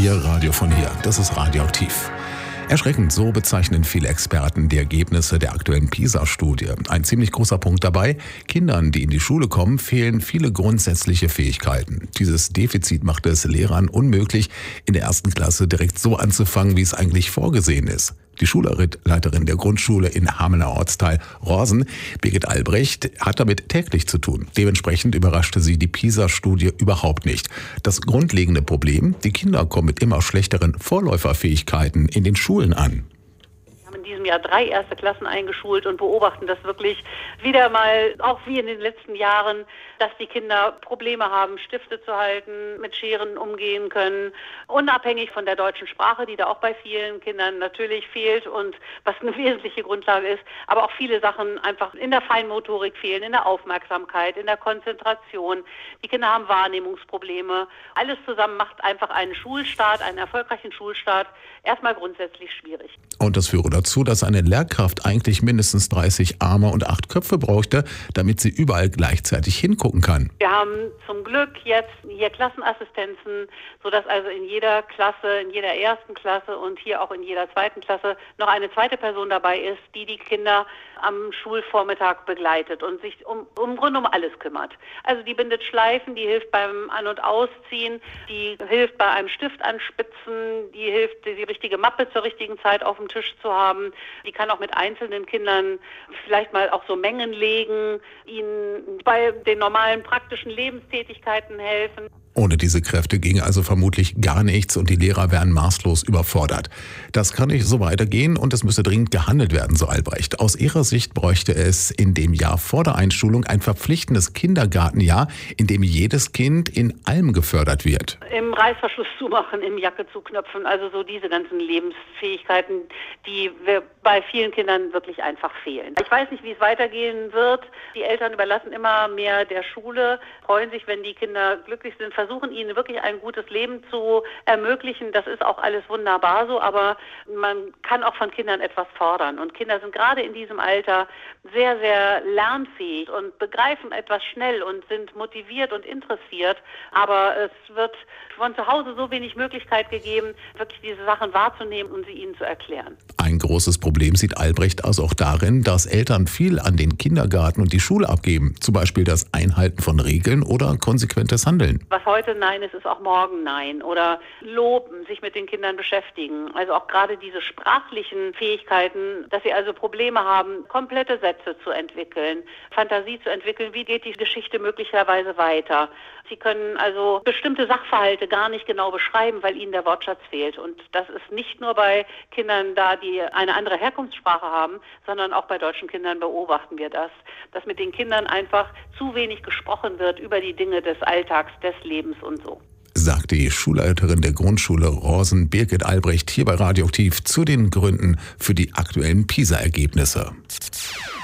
Ihr Radio von hier. Das ist Radioaktiv. Erschreckend, so bezeichnen viele Experten die Ergebnisse der aktuellen PISA-Studie. Ein ziemlich großer Punkt dabei: Kindern, die in die Schule kommen, fehlen viele grundsätzliche Fähigkeiten. Dieses Defizit macht es Lehrern unmöglich, in der 1. Klasse direkt so anzufangen, wie es eigentlich vorgesehen ist. Die Schulleiterin der Grundschule in Hamelner Ortsteil Rosen, Birgit Albrecht, hat damit täglich zu tun. Dementsprechend überraschte sie die PISA-Studie überhaupt nicht. Das grundlegende Problem: Die Kinder kommen mit immer schlechteren Vorläuferfähigkeiten in den Schulen an. Wir haben in diesem Jahr 3 1. Klassen eingeschult und beobachten das wirklich wieder mal, auch wie in den letzten Jahren, dass die Kinder Probleme haben, Stifte zu halten, mit Scheren umgehen können, unabhängig von der deutschen Sprache, die da auch bei vielen Kindern natürlich fehlt und was eine wesentliche Grundlage ist, aber auch viele Sachen einfach in der Feinmotorik fehlen, in der Aufmerksamkeit, in der Konzentration. Die Kinder haben Wahrnehmungsprobleme. Alles zusammen macht einfach einen Schulstart, einen erfolgreichen Schulstart, erstmal grundsätzlich schwierig. Und das führe dazu, dass eine Lehrkraft eigentlich mindestens 30 Arme und 8 Köpfe bräuchte, damit sie überall gleichzeitig hingucken kann. Wir haben zum Glück jetzt hier Klassenassistenzen, sodass also in jeder Klasse, in jeder 1. Klasse und hier auch in jeder 2. Klasse noch eine zweite Person dabei ist, die die Kinder am Schulvormittag begleitet und sich im Grunde um alles kümmert. Also die bindet Schleifen, die hilft beim An- und Ausziehen, die hilft bei einem Stift anspitzen, die hilft, die richtige Mappe zur richtigen Zeit auf dem Tisch zu haben. Die kann auch mit einzelnen Kindern vielleicht mal auch so Mengen legen, ihnen bei den normalen praktischen Lebenstätigkeiten helfen. Ohne diese Kräfte ginge also vermutlich gar nichts und die Lehrer wären maßlos überfordert. Das kann nicht so weitergehen und es müsse dringend gehandelt werden, so Albrecht. Aus ihrer Sicht bräuchte es in dem Jahr vor der Einschulung ein verpflichtendes Kindergartenjahr, in dem jedes Kind in allem gefördert wird. Im Reißverschluss zumachen, im Jacke zuknöpfen, also so diese ganzen Lebensfähigkeiten, die bei vielen Kindern wirklich einfach fehlen. Ich weiß nicht, wie es weitergehen wird. Die Eltern überlassen immer mehr der Schule, freuen sich, wenn die Kinder glücklich sind, versuchen ihnen wirklich ein gutes Leben zu ermöglichen. Das ist auch alles wunderbar so, aber man kann auch von Kindern etwas fordern. Und Kinder sind gerade in diesem Alter sehr, sehr lernfähig und begreifen etwas schnell und sind motiviert und interessiert. Aber es wird von zu Hause so wenig Möglichkeit gegeben, wirklich diese Sachen wahrzunehmen und sie ihnen zu erklären. Ein großes Problem sieht Albrecht also auch darin, dass Eltern viel an den Kindergarten und die Schule abgeben. Zum Beispiel das Einhalten von Regeln oder konsequentes Handeln. Was heute Nein ist, ist auch morgen Nein. Oder loben, sich mit den Kindern beschäftigen. Also auch gerade diese sprachlichen Fähigkeiten, dass sie also Probleme haben, komplette Sätze zu entwickeln, Fantasie zu entwickeln, wie geht die Geschichte möglicherweise weiter. Sie können also bestimmte Sachverhalte gar nicht genau beschreiben, weil ihnen der Wortschatz fehlt. Und das ist nicht nur bei Kindern da, die eine andere Herkunftssprache haben, sondern auch bei deutschen Kindern beobachten wir das, dass mit den Kindern einfach zu wenig gesprochen wird über die Dinge des Alltags, des Lebens und so. Sagt die Schulleiterin der Grundschule Rosen, Birgit Albrecht, hier bei Radioaktiv zu den Gründen für die aktuellen PISA-Ergebnisse.